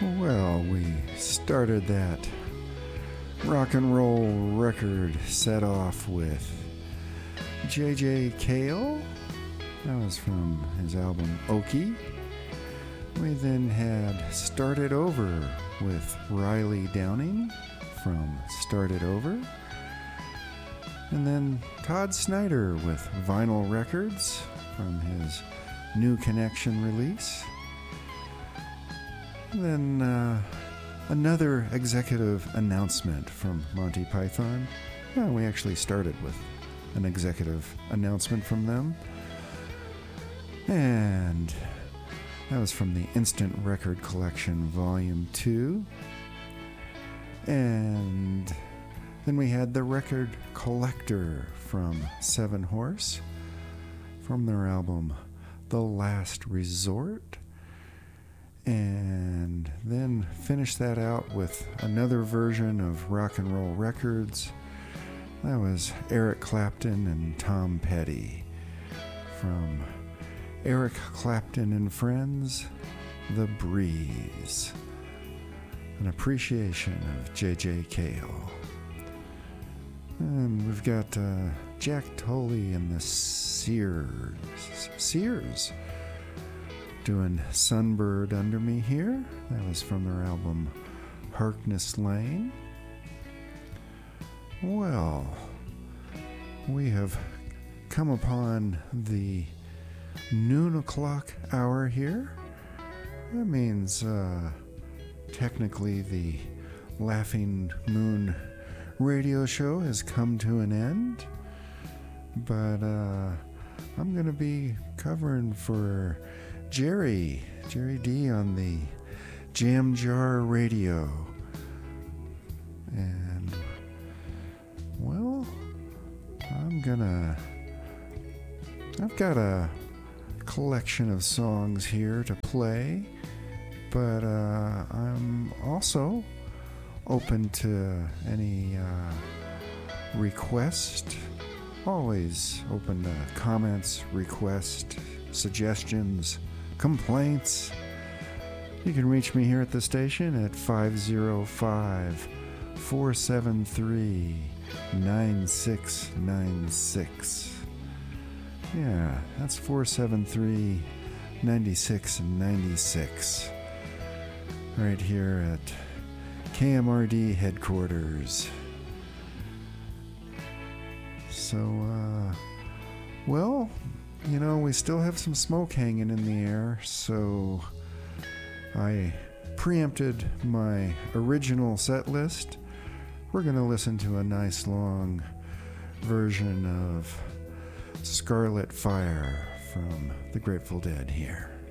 Well, we started that rock and roll record set off with J.J. Cale. That was from his album Okie. We then had Started Over with Riley Downing from Started Over. And then Todd Snyder with Vinyl Records from his New Connection release. And then another executive announcement from Monty Python. Well, we actually started with an executive announcement from them. And that was from the Instant Record Collection Volume 2. And then we had The Record Collector from Seven Horse from their album The Last Resort. And then finished that out with another version of Rock and Roll Records. That was Eric Clapton and Tom Petty from Eric Clapton and Friends, The Breeze. An appreciation of J.J. Cale. And we've got Jack Tully and the Sears doing Sunbird Under Me here. That was from their album Harkness Lane. Well, we have come upon the noon o'clock hour here. That means technically the Laughing Moon radio show has come to an end, but I'm going to be covering for Jerry D on the Jam Jar Radio. And, well, I've got a collection of songs here to play, but I'm also open to any request. Always open to comments, requests, suggestions, complaints. You can reach me here at the station at 505-473-9696. Yeah, that's 473-9696. Right here at KMRD headquarters. So, well, you know, we still have some smoke hanging in the air, so I preempted my original set list. We're going to listen to a nice long version of Scarlet Fire from the Grateful Dead here.